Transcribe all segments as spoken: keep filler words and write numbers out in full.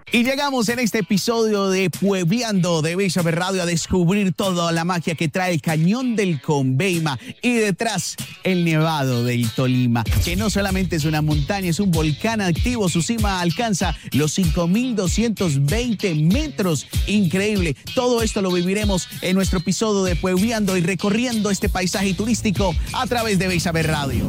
Y llegamos en este episodio de Puebleando de Bella Radio a descubrir toda la magia que trae el Cañón del Conveima y detrás el Nevado del Tolima, que no solamente es una montaña, es un volcán activo. Su cima alcanza los cinco mil doscientos veinte metros. Increíble. Todo esto lo viviremos en nuestro episodio de Puebleando y recorriendo este paisaje turístico a través de Bella Radio.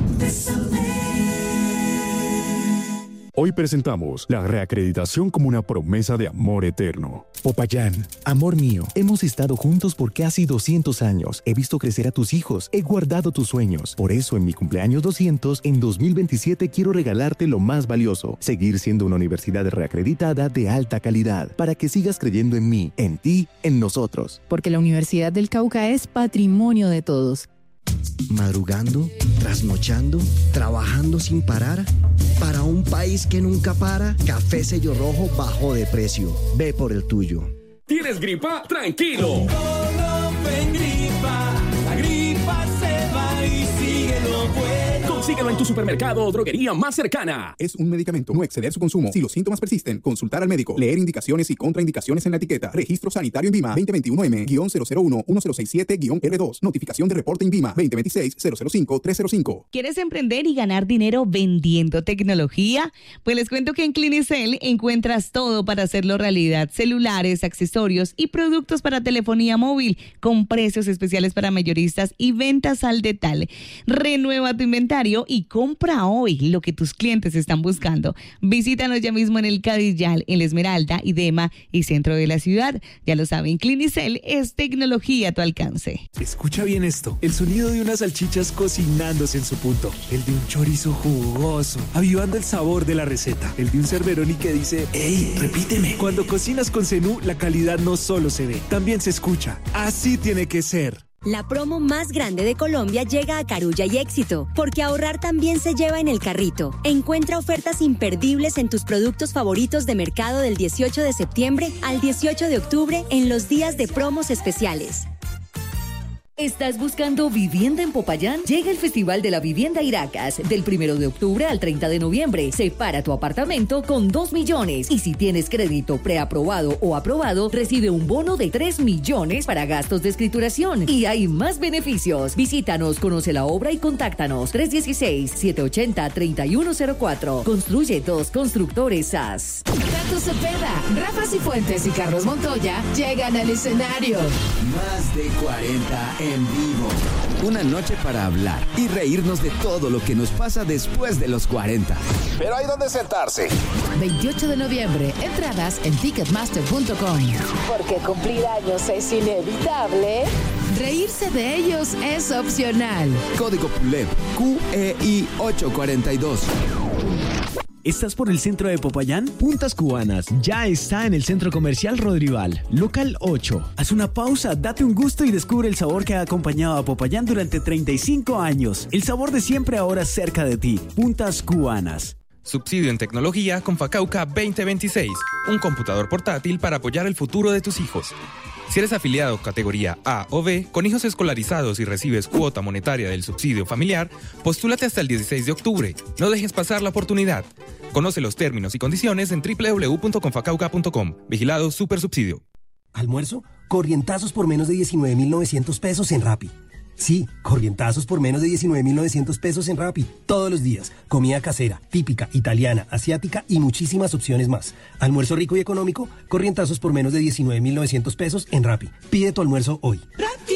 Hoy presentamos la reacreditación como una promesa de amor eterno. Popayán, amor mío, hemos estado juntos por casi doscientos años. He visto crecer a tus hijos, he guardado tus sueños. Por eso en mi cumpleaños doscientos, en dos mil veintisiete, quiero regalarte lo más valioso: seguir siendo una universidad reacreditada de alta calidad, para que sigas creyendo en mí, en ti, en nosotros. Porque la Universidad del Cauca es patrimonio de todos. Madrugando, trasnochando, trabajando sin parar. Para un país que nunca para, Café Sello Rojo bajó de precio. Ve por el tuyo. ¿Tienes gripa? ¡Tranquilo! Gripa, la gripa se va y sigue lo bueno. Consíguelo en tu supermercado o droguería más cercana. Es un medicamento. No exceder su consumo. Si los síntomas persisten, consultar al médico. Leer indicaciones y contraindicaciones en la etiqueta. Registro sanitario INVIMA veinte veintiuno M cero cero uno uno cero seis siete R dos. Notificación de reporte INVIMA veinte veintiséis cero cero cinco tres cero cinco. ¿Quieres emprender y ganar dinero vendiendo tecnología? Pues les cuento que en Clinicel encuentras todo para hacerlo realidad. Celulares, accesorios y productos para telefonía móvil con precios especiales para mayoristas y ventas al detalle. Renueva tu inventario y compra hoy lo que tus clientes están buscando. Visítanos ya mismo en el Cadillal, en La Esmeralda, Idema y centro de la ciudad. Ya lo saben, Clinicel es tecnología a tu alcance. Escucha bien esto: el sonido de unas salchichas cocinándose en su punto, el de un chorizo jugoso, avivando el sabor de la receta, el de un cerveroni que dice: ¡Ey, repíteme! Cuando cocinas con Zenú, la calidad no solo se ve, también se escucha. Así tiene que ser. La promo más grande de Colombia llega a Carulla y Éxito, porque ahorrar también se lleva en el carrito. Encuentra ofertas imperdibles en tus productos favoritos de mercado del dieciocho de septiembre al dieciocho de octubre en los días de promos especiales. ¿Estás buscando vivienda en Popayán? Llega el Festival de la Vivienda Iracas del primero de octubre al treinta de noviembre. Separa tu apartamento con dos millones y si tienes crédito preaprobado o aprobado, recibe un bono de tres millones para gastos de escrituración y hay más beneficios. Visítanos, conoce la obra y contáctanos tres uno seis, siete ocho cero, tres uno cero cuatro. Construye dos Constructores S A S. Tato Cepeda, Rafa Cifuentes y Carlos Montoya llegan al escenario. Más de cuarenta en vivo. Una noche para hablar y reírnos de todo lo que nos pasa después de los cuarenta. Pero hay donde sentarse. veintiocho de noviembre, entradas en ticketmaster punto com. Porque cumplir años es inevitable. Reírse de ellos es opcional. Código P U L E P Q E I ocho cuarenta y dos. ¿Estás por el centro de Popayán? Puntas Cubanas ya está en el Centro Comercial Rodrival, local ocho. Haz una pausa, date un gusto y descubre el sabor que ha acompañado a Popayán durante treinta y cinco años. El sabor de siempre ahora cerca de ti. Puntas Cubanas. Subsidio en tecnología con Facauca veinte veintiséis. Un computador portátil para apoyar el futuro de tus hijos. Si eres afiliado categoría A o B, con hijos escolarizados y recibes cuota monetaria del subsidio familiar, postúlate hasta el dieciséis de octubre. No dejes pasar la oportunidad. Conoce los términos y condiciones en doble u doble u doble u punto confacauca punto com. Vigilado Supersubsidio. ¿Almuerzo? Corrientazos por menos de diecinueve mil novecientos pesos en Rappi. Sí, corrientazos por menos de diecinueve mil novecientos pesos en Rappi. Todos los días. Comida casera, típica, italiana, asiática y muchísimas opciones más. Almuerzo rico y económico, corrientazos por menos de diecinueve mil novecientos pesos en Rappi. Pide tu almuerzo hoy. ¡Rappi!